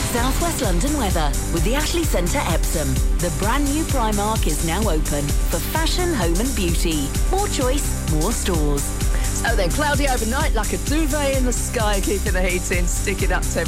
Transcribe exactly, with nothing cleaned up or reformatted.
South West London weather with the Ashley Centre Epsom. The brand new Primark is now open for fashion, home and beauty. More choice, more stores. So then, cloudy overnight like a duvet in the sky, keeping the heat in, stick it up to